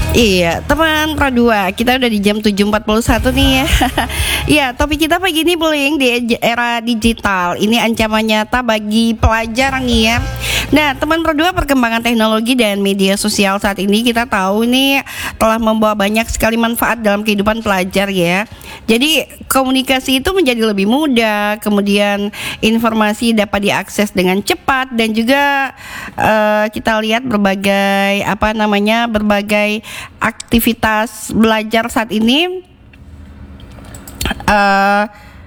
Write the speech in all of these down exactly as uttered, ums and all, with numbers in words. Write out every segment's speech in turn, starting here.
Iya, teman Pro dua, kita udah di jam tujuh empat puluh satu nih ya. Iya, topik kita pagi ini bullying di era digital. Ini ancaman nyata bagi pelajar nih ya. Nah, teman Pro dua, perkembangan teknologi dan media sosial saat ini kita tahu ini telah membawa banyak sekali manfaat dalam kehidupan pelajar ya. Jadi komunikasi itu menjadi lebih mudah, kemudian informasi dapat diakses dengan cepat, dan juga uh, kita lihat berbagai apa namanya berbagai aktivitas belajar saat ini uh,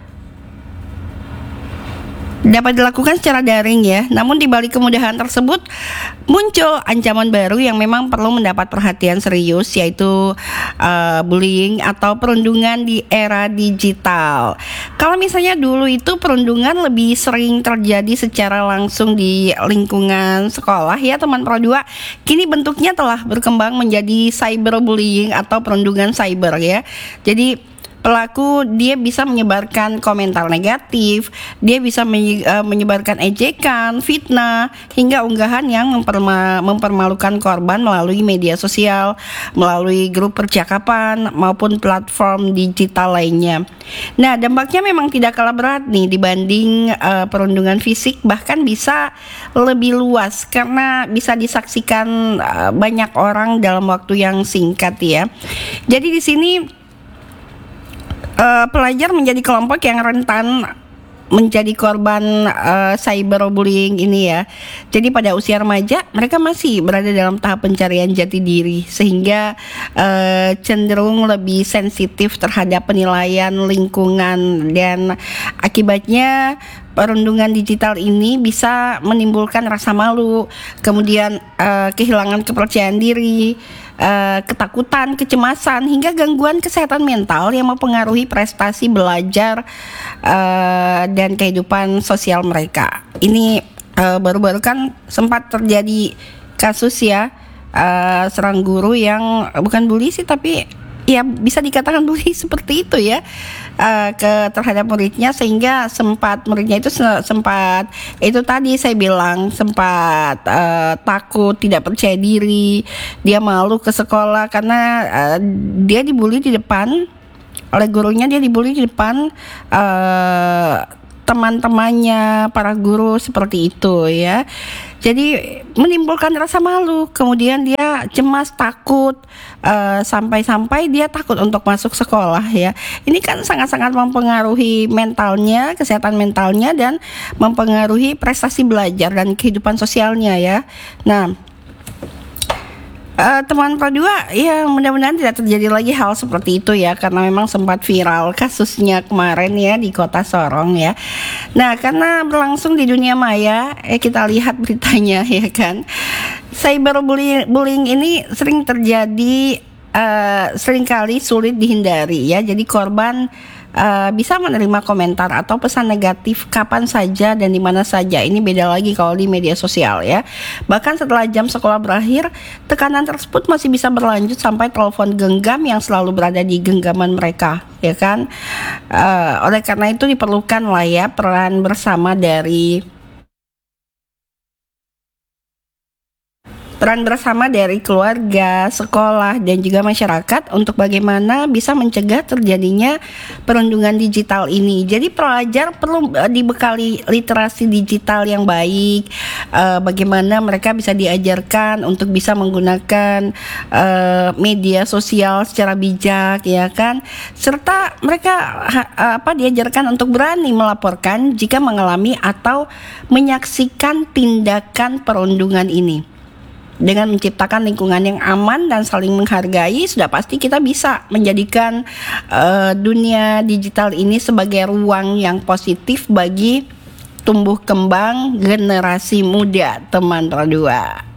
dapat dilakukan secara daring ya. Namun di balik kemudahan tersebut muncul ancaman baru yang memang perlu mendapat perhatian serius, yaitu uh, bullying atau perundungan di era digital. Kalau misalnya dulu itu perundungan lebih sering terjadi secara langsung di lingkungan sekolah ya teman Pro dua, kini bentuknya telah berkembang menjadi cyberbullying atau perundungan cyber ya. Jadi pelaku dia bisa menyebarkan komentar negatif, dia bisa menyebarkan ejekan, fitnah, hingga unggahan yang memperma- mempermalukan korban melalui media sosial, melalui grup percakapan maupun platform digital lainnya. Nah, dampaknya memang tidak kalah berat nih dibanding uh, perundungan fisik, bahkan bisa lebih luas karena bisa disaksikan uh, banyak orang dalam waktu yang singkat ya. Jadi di sini Uh, pelajar menjadi kelompok yang rentan menjadi korban uh, cyberbullying ini ya. Jadi pada usia remaja mereka masih berada dalam tahap pencarian jati diri, sehingga uh, cenderung lebih sensitif terhadap penilaian lingkungan, dan akibatnya perundungan digital ini bisa menimbulkan rasa malu, kemudian uh, kehilangan kepercayaan diri, uh, ketakutan, kecemasan, hingga gangguan kesehatan mental yang mempengaruhi prestasi belajar uh, dan kehidupan sosial mereka. Ini uh, baru-baru kan sempat terjadi kasus ya, uh, serang guru yang bukan bully sih, tapi ya bisa dikatakan bully seperti itu ya, uh, ke terhadap muridnya, sehingga sempat muridnya itu sempat itu tadi saya bilang sempat uh, takut, tidak percaya diri, dia malu ke sekolah karena uh, dia dibully di depan oleh gurunya, dia dibully di depan uh, teman-temannya, para guru, seperti itu ya. Jadi menimbulkan rasa malu, kemudian dia cemas, takut, uh, sampai-sampai dia takut untuk masuk sekolah ya. Ini kan sangat-sangat mempengaruhi mentalnya, kesehatan mentalnya, dan mempengaruhi prestasi belajar dan kehidupan sosialnya ya. Nah, Uh, teman Pro dua, ya mudah-mudahan tidak terjadi lagi hal seperti itu ya, karena memang sempat viral kasusnya kemarin ya di kota Sorong ya. Nah, karena berlangsung di dunia maya, eh kita lihat beritanya ya kan. Cyberbullying ini sering terjadi, uh, seringkali sulit dihindari ya. Jadi korban Uh, bisa menerima komentar atau pesan negatif kapan saja dan di mana saja. Ini beda lagi kalau di media sosial ya. Bahkan setelah jam sekolah berakhir, tekanan tersebut masih bisa berlanjut sampai telepon genggam yang selalu berada di genggaman mereka, ya kan. Uh, oleh karena itu diperlukan lah ya peran bersama dari peran bersama dari keluarga, sekolah, dan juga masyarakat untuk bagaimana bisa mencegah terjadinya perundungan digital ini. Jadi pelajar perlu dibekali literasi digital yang baik, uh, bagaimana mereka bisa diajarkan untuk bisa menggunakan uh, media sosial secara bijak ya kan, serta mereka ha, apa diajarkan untuk berani melaporkan jika mengalami atau menyaksikan tindakan perundungan ini. Dengan menciptakan lingkungan yang aman dan saling menghargai, sudah pasti kita bisa menjadikan uh, dunia digital ini sebagai ruang yang positif bagi tumbuh kembang generasi muda teman Pro dua.